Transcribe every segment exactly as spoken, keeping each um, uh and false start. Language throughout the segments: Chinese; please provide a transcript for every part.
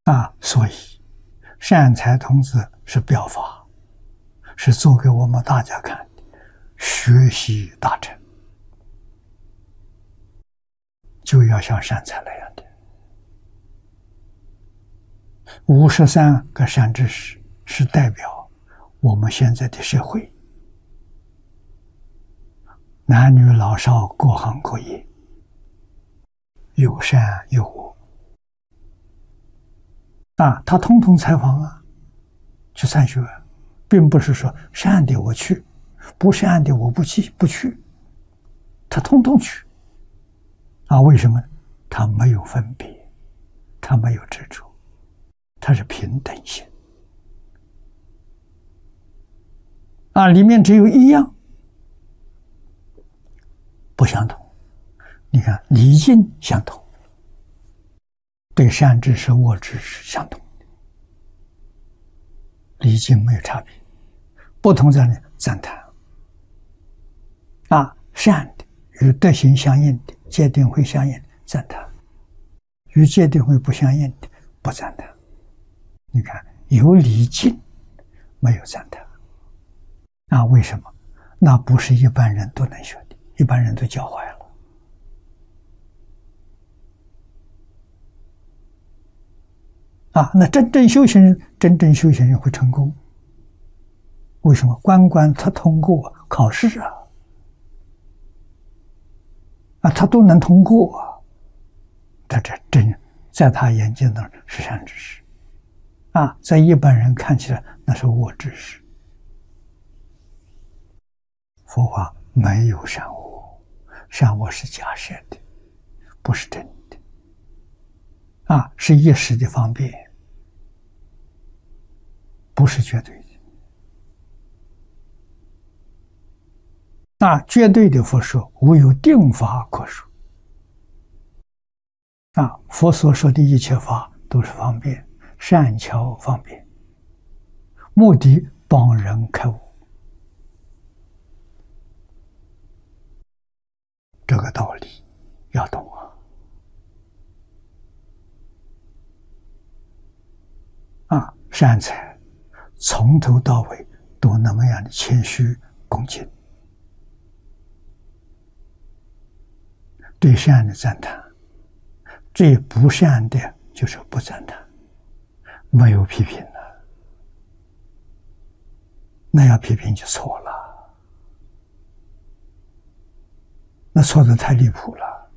啊，所以善财童子是表法，是做给我们大家看的，学习大成，就要像善财那样的。五十三个善知识是代表我们现在的社会，男女老少各行各业，有善有恶啊，他通通采访啊，去参学，并不是说善的我去，不善的我不去不去，他通通去啊。为什么？他没有分别，他没有执着，他是平等性啊。里面只有一样不相同，你看离境相同，对善知识恶知识相同，离境没有差别，不同在呢赞叹啊，善的与德行相应的戒定慧相应的赞叹，与戒定慧不相应的不赞叹。你看有离境没有赞叹啊？为什么？那不是一般人都能学的，一般人都教坏了啊。那真正修行人，真正修行人会成功。为什么？关关他通过考试啊，啊，他都能通过啊。他这真在他眼睛中是善知识啊，在一般人看起来那是恶知识。佛法没有善恶，善恶是假设的，不是真的啊，是一时的方便，不是绝对的。啊，绝对的佛说，无有定法可说。啊，佛所说的一切法都是方便，善巧方便，目的帮人开悟。这个道理要懂啊！啊，善财从头到尾都那么样的谦虚恭敬，对善的赞叹，最不善的就是不赞叹，没有批评了，那要批评就错了，那错得太离谱了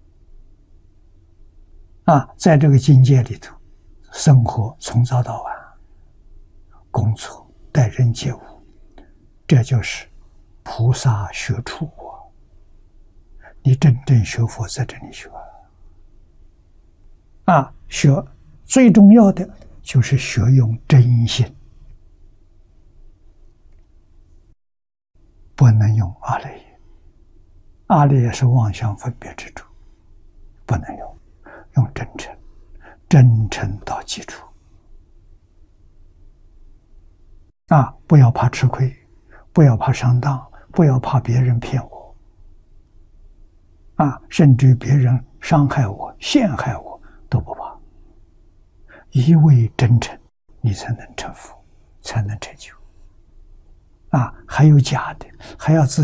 啊！在这个境界里头，生活从早到晚，工作待人接物，这就是菩萨学处啊！你真正学佛在这里学啊，学最重要的就是学用真心，不能用阿赖耶。阿赖耶是妄想分别之处，不能用，用真诚，真诚到基础啊！不要怕吃亏，不要怕上当，不要怕别人骗我啊！甚至别人伤害我、陷害我都不怕，一味真诚，你才能成佛，才能成就啊！还有假的，还要自己